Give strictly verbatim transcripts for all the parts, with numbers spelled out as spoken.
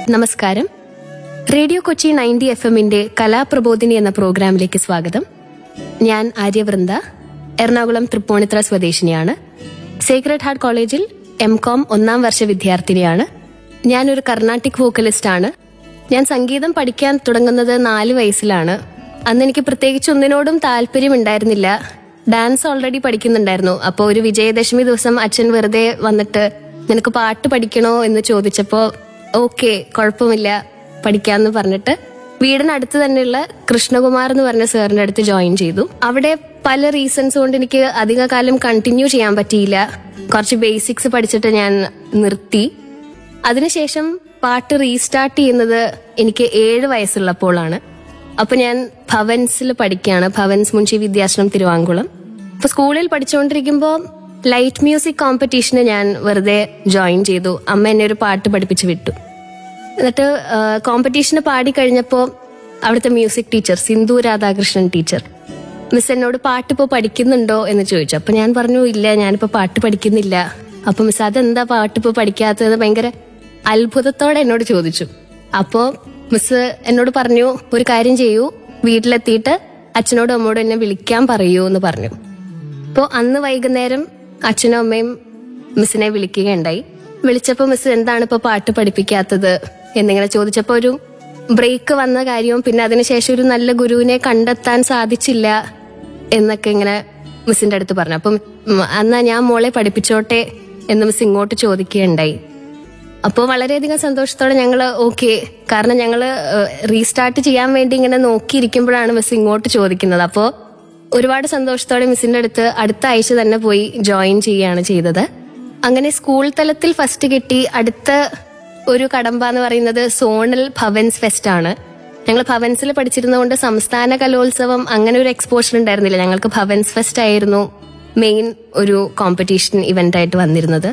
നമസ്കാരം. Radio Kochi ninety F എമ്മിന്റെ കലാപ്രബോധിനി എന്ന പ്രോഗ്രാമിലേക്ക് സ്വാഗതം. ഞാൻ ആര്യവൃന്ദ, എറണാകുളം തൃപ്പൂണിത്തുറ സ്വദേശിനിയാണ്. സേക്രഡ് ഹാർട്ട് കോളേജിൽ എം കോം ഒന്നാം വർഷ വിദ്യാർത്ഥിനിയാണ്. ഞാനൊരു കർണാട്ടിക് വോക്കലിസ്റ്റ് ആണ്. ഞാൻ സംഗീതം പഠിക്കാൻ തുടങ്ങുന്നത് നാല് വയസ്സിലാണ്. അന്ന് എനിക്ക് പ്രത്യേകിച്ച് ഒന്നിനോടും താല്പര്യം ഉണ്ടായിരുന്നില്ല. Dance already പഠിക്കുന്നുണ്ടായിരുന്നു. അപ്പോൾ ഒരു വിജയദശമി ദിവസം അച്ഛൻ വെറുതെ വന്നിട്ട് നിനക്ക് പാട്ട് പഠിക്കണോ എന്ന് ചോദിച്ചപ്പോൾ ഓക്കെ, കുഴപ്പമില്ല, പഠിക്കാന്ന് പറഞ്ഞിട്ട് വീടിനടുത്ത് തന്നെയുള്ള കൃഷ്ണകുമാർ എന്ന് പറഞ്ഞ സാറിന്റെ അടുത്ത് ജോയിൻ ചെയ്തു. അവിടെ പല റീസൺസ് കൊണ്ട് എനിക്ക് അധികകാലം കണ്ടിന്യൂ ചെയ്യാൻ പറ്റിയില്ല. കുറച്ച് ബേസിക്സ് പഠിച്ചിട്ട് ഞാൻ നിർത്തി. അതിനുശേഷം പാട്ട് റീസ്റ്റാർട്ട് ചെയ്യുന്നത് എനിക്ക് ഏഴ് വയസ്സുള്ളപ്പോഴാണ്. അപ്പൊ ഞാൻ ഭവൻസിൽ പഠിക്കുകയാണ്, ഭവൻസ് മുൻഷി വിദ്യാശ്രമം തിരുവാങ്കുളം. അപ്പൊ സ്കൂളിൽ പഠിച്ചുകൊണ്ടിരിക്കുമ്പോൾ ലൈറ്റ് മ്യൂസിക് കോമ്പറ്റീഷന് ഞാൻ വെറുതെ ജോയിൻ ചെയ്തു. അമ്മ എന്നെ ഒരു പാട്ട് പഠിപ്പിച്ച് വിട്ടു. എന്നിട്ട് കോമ്പറ്റീഷന് പാടി കഴിഞ്ഞപ്പോൾ അവിടുത്തെ music teacher Sindhu Radhakrishnan teacher miss എന്നോട് പാട്ട് ഇപ്പോൾ പഠിക്കുന്നുണ്ടോ എന്ന് ചോദിച്ചു. അപ്പൊ ഞാൻ പറഞ്ഞു ഇല്ല, ഞാനിപ്പോ പാട്ട് പഠിക്കുന്നില്ല. അപ്പൊ മിസ് അതെന്താ പാട്ട് ഇപ്പോൾ പഠിക്കാത്തത് ഭയങ്കര അത്ഭുതത്തോടെ എന്നോട് ചോദിച്ചു. അപ്പോ മിസ് എന്നോട് പറഞ്ഞു, ഒരു കാര്യം ചെയ്യൂ, വീട്ടിലെത്തിയിട്ട് അച്ഛനോടും അമ്മോടും എന്നെ വിളിക്കാൻ പറയൂ എന്ന് പറഞ്ഞു. അപ്പോൾ അന്ന് വൈകുന്നേരം അച്ഛനും അമ്മയും മിസ്സിനെ വിളിക്കുകയുണ്ടായി. വിളിച്ചപ്പോൾ മിസ് എന്താണ് ഇപ്പൊ പാട്ട് പഠിപ്പിക്കാത്തത് എന്നിങ്ങനെ ചോദിച്ചപ്പോൾ ഒരു ബ്രേക്ക് വന്ന കാര്യവും പിന്നെ അതിനുശേഷം ഒരു നല്ല ഗുരുവിനെ കണ്ടെത്താൻ സാധിച്ചില്ല എന്നൊക്കെ ഇങ്ങനെ മിസ്സിന്റെ അടുത്ത് പറഞ്ഞു. അപ്പം എന്നാ ഞാൻ മോളെ പഠിപ്പിച്ചോട്ടെ എന്ന് മിസ് ഇങ്ങോട്ട് ചോദിക്കുകയുണ്ടായി. അപ്പോൾ വളരെയധികം സന്തോഷത്തോടെ ഞങ്ങള് ഓക്കെ, കാരണം ഞങ്ങള് റീസ്റ്റാർട്ട് ചെയ്യാൻ വേണ്ടി ഇങ്ങനെ നോക്കിയിരിക്കുമ്പോഴാണ് മിസ് ഇങ്ങോട്ട് ചോദിക്കുന്നത്. അപ്പോൾ ഒരുപാട് സന്തോഷത്തോടെ മിസ്സിന്റെ അടുത്ത് അടുത്ത ആഴ്ച തന്നെ പോയി ജോയിൻ ചെയ്യുകയാണ് ചെയ്തത്. അങ്ങനെ സ്കൂൾ തലത്തിൽ ഫസ്റ്റ് കിട്ടി. അടുത്ത ഒരു കടമ്പ എന്ന് പറയുന്നത് സോണൽ ഭവൻസ് ഫെസ്റ്റ് ആണ്. ഞങ്ങൾ ഭവൻസിൽ പഠിച്ചിരുന്നതുകൊണ്ട് സംസ്ഥാന കലോത്സവം അങ്ങനെ ഒരു എക്സ്പോഷർ ഉണ്ടായിരുന്നില്ല. ഞങ്ങൾക്ക് ഭവൻസ് ഫെസ്റ്റ് ആയിരുന്നു മെയിൻ ഒരു കോമ്പറ്റീഷൻ ഇവന്റ് ആയിട്ട് വന്നിരുന്നത്.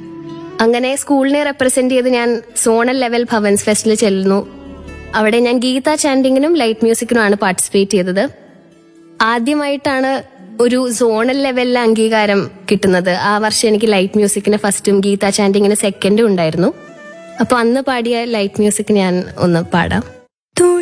അങ്ങനെ സ്കൂളിനെ റെപ്രസെന്റ് ചെയ്ത് ഞാൻ സോണൽ ലെവൽ ഭവൻസ് ഫെസ്റ്റിൽ ചെല്ലുന്നു. അവിടെ ഞാൻ ഗീത ചാൻഡിങ്ങിനും ലൈറ്റ് മ്യൂസിക്കിനുമാണ് പാർട്ടിസിപ്പേറ്റ് ചെയ്തത്. ആദ്യമായിട്ടാണ് ഒരു സോണൽ ലെവലിലെ അംഗീകാരം കിട്ടുന്നത്. ആ വർഷം എനിക്ക് ലൈറ്റ് മ്യൂസിക്കിന് ഫസ്റ്റും ഗീത ചാൻഡിങ്ങിന് സെക്കൻഡും ഉണ്ടായിരുന്നു. അപ്പൊ അന്ന് പാടിയ ലൈറ്റ് മ്യൂസിക് ഞാൻ ഒന്ന് പാടാം.